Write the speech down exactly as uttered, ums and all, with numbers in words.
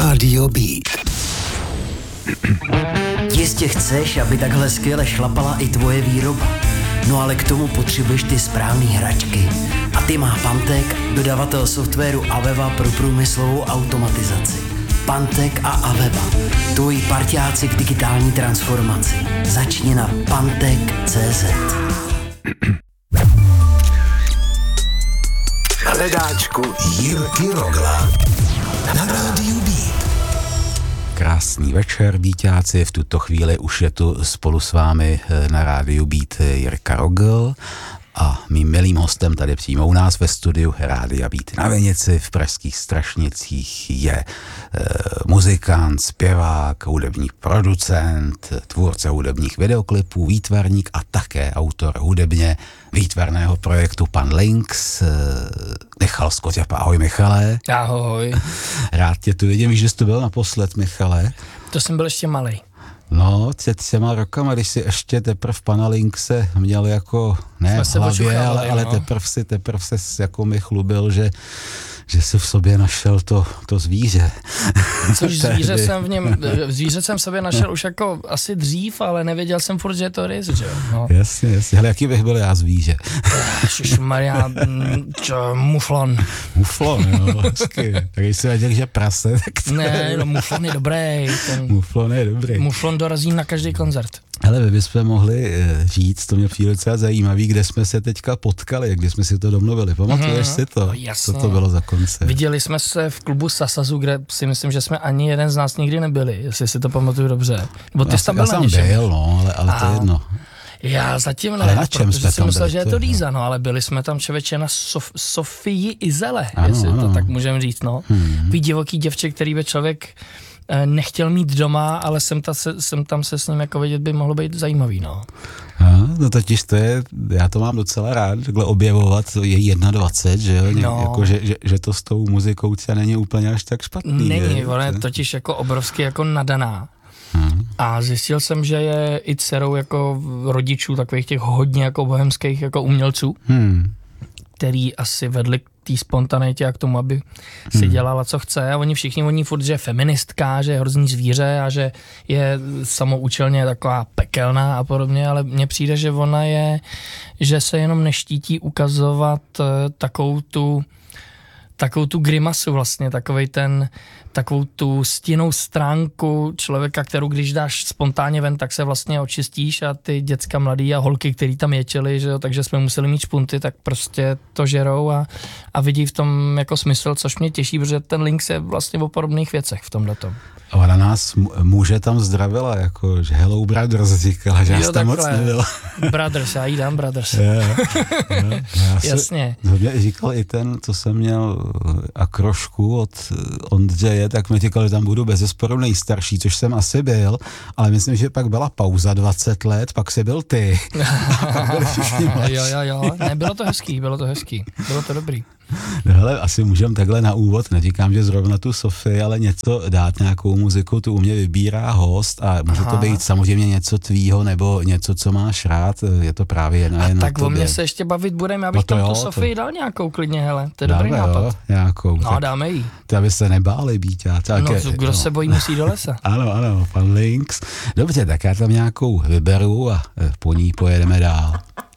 Rádio Beat. Jistě chceš, aby takhle skvěle šlapala i tvoje výroba. No ale k tomu potřebuješ ty správný hračky. A ty má Pantek, dodavatel softwaru Aveva pro průmyslovou automatizaci. Pantek a Aveva, tvoji parťáci k digitální transformaci. Začni na pantek tečka cé zet. Hledáčku Jirky Rogla na Rádiu Beat. Krásný večer, Beatáci, v tuto chvíli už je tu spolu s vámi na Rádiu Beat Jirka Rogl a mým milým hostem tady přímo u nás ve studiu Rádia Beat na Vinici v pražských Strašnicích je e, muzikant, zpěvák, hudební producent, tvůrce hudebních videoklipů, výtvarník a také autor hudebně výtvarného projektu Pan Lynx, e, Michal Skotěpa. Ahoj, Michale. Ahoj. Rád tě tu vidím, víš, že jsi tu byl naposled, Michale. To jsem byl ještě malej. No, před těma rokama, když si ještě teprv Pana Lynxe měl jako, ne v hlavě, ale, ale teprv si, teprv se jako mi chlubil, že že jsi v sobě našel to, to zvíře. Což zvíře jsem v něm, zvíře jsem v sobě našel už jako asi dřív, ale nevěděl jsem furt, že je to rys, že jo. No. Jasně, jasně. Hele, jaký bych byl já zvíře? Ježišmarja, muflon. Muflon, jo, hezky. Tak jsi věděl, že prase, tak to... Ne, no muflon je dobrý. Ten... Muflon je dobrý. Muflon dorazí na každý koncert. Hele, my bychom mohli říct, to mě přijde docela zajímavý, kde jsme se teďka potkali, kde jsme si to domluvili. Pamatuješ mm-hmm. si to? No, jasně. Co to bylo za koncert? Viděli jsme se v klubu Sasazu, kde si myslím, že jsme ani jeden z nás nikdy nebyli, jestli si to pamatuju dobře. Bo ty jsi tam byl na něčem. Byl, no, ale, ale to je jedno. Já zatím ne, ale na čem protože jsem myslel, byli, že je to Dýza, no, ale byli jsme tam člověče na Sof- Sofii Izele, ano, jestli ano. to tak můžeme říct, no. Hmm. Ví divoký děvče, který by člověk nechtěl mít doma, ale jsem, ta se, jsem tam se s ním jako vidět by mohlo být zajímavý, no. A, no totiž to je, já to mám docela rád, takhle objevovat, je dvacet jedna, že jo, no. jako, že, že, že to s tou muzikou třeba není úplně až tak špatný. Není, ona je totiž jako obrovsky jako nadaná. Hmm. A zjistil jsem, že je i dcerou jako rodičů takových těch hodně jako bohemských jako umělců, hmm. který asi vedli k té spontanitě a k tomu, aby si hmm. dělala, co chce. A oni všichni, oni furt, že je feministka, že je hrozný zvíře a že je samoučelně taková pekelná a podobně, ale mně přijde, že ona je, že se jenom neštítí ukazovat uh, takovou tu takovou tu grimasu vlastně, takovej ten, takovou tu stinnou stránku člověka, kterou když dáš spontánně ven, tak se vlastně očistíš a ty děcka mladý a holky, který tam ječeli, že jo, takže jsme museli mít špunty, tak prostě to žerou a, a vidí v tom jako smysl, což mě těší, protože ten Lynx je vlastně o podobných věcech v tomhletom. A ona nás muže tam zdravila, jako, že hello brothers říkala, že já tam moc nebyla. Brothers, já jí dám brothers. Je, je, je. Jasně. Mě říkal i ten, co jsem měl akrošku od Ondřeje, tak mi říkal, že tam budu bezesporu nejstarší, což jsem asi byl, ale myslím, že pak byla pauza dvacet let, pak jsi byl ty. Pak byli všichni mladší. Jo, jo, jo, ne, bylo to hezký, bylo to hezký, bylo to dobrý. No hele, asi můžeme takhle na úvod, neříkám, že zrovna tu Sofii, ale něco dát, nějakou muziku, tu u mě vybírá host a může Aha. to být samozřejmě něco tvýho nebo něco, co máš rád, je to právě jedna jen na tak o mě se ještě bavit budeme, abych no tam tu Sofii dal nějakou klidně, hele, to je dáme, dobrý nápad. Jo, nějakou. No, dáme jí. Ty, aby se nebáli být. Já, tak no, je, kdo no. se bojí, musí do lesa. Ano, ano, Pan Lynx. Dobře, tak já tam nějakou vyberu a po ní pojedeme dál.